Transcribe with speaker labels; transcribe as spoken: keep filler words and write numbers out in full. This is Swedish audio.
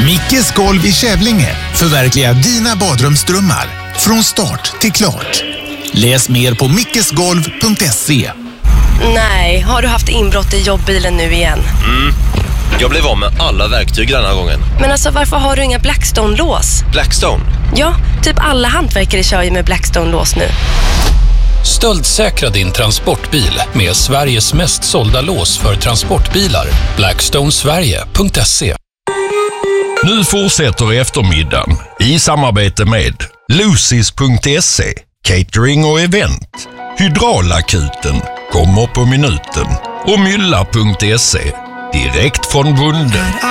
Speaker 1: Mickes golv i Kävlinge. Förverkliga dina badrumsdrömmar. Från start till klart. Läs mer på mickesgolv punkt se.
Speaker 2: Nej, har du haft inbrott i jobbbilen nu igen?
Speaker 3: Mm. Jag blev av med alla verktyg den här gången.
Speaker 2: Men alltså, varför har du inga Blackstone-lås?
Speaker 3: Blackstone?
Speaker 2: Ja, typ alla hantverkare kör ju med Blackstone-lås nu.
Speaker 4: Stöldsäkra din transportbil med Sveriges mest sålda lås för transportbilar. blackstone sverige punkt se.
Speaker 5: Nu fortsätter eftermiddagen i samarbete med Lucis punkt se, catering och event. Hydraulakuten kommer på minuten och mylla punkt se, direkt från bonden.